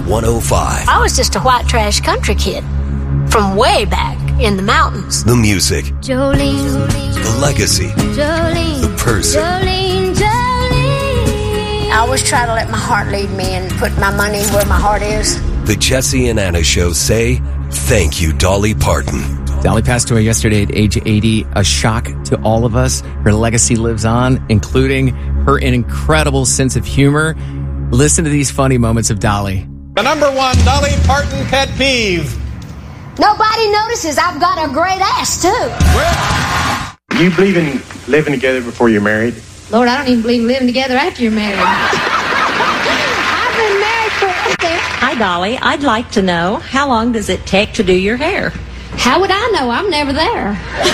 105. I was just a white trash country kid from way back in the mountains. The music. Jolene. The legacy. Jolene. The person. Jolene, Jolene. I always try to let my heart lead me and put my money where my heart is. The Jesse and Anna Show say, thank you, Dolly Parton. Dolly passed away yesterday at age 80. A shock to all of us. Her legacy lives on, including her incredible sense of humor. Listen to these funny moments of Dolly. The number one Dolly Parton pet peeve. Nobody notices I've got a great ass, too. Do you believe in living together before you're married? Lord, I don't even believe in living together after you're married. I've been married for... Hi, Dolly. I'd like to know, how long does it take to do your hair? How would I know? I'm never there.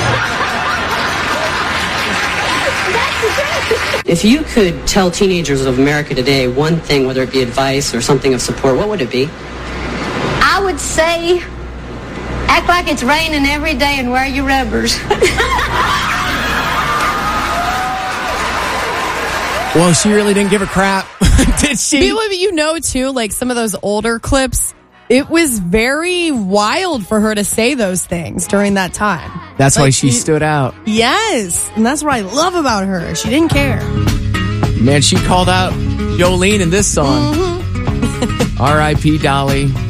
If you could tell teenagers of America today one thing, whether it be advice or something of support, what would it be? I would say, act like it's raining every day and wear your rubbers. Well, she really didn't give a crap, did she? But too, like some of those older clips, it was very wild for her to say those things during that time. That's why she stood out. Yes, and that's what I love about her. She didn't care. Man, she called out Jolene in this song. R.I.P. Dolly.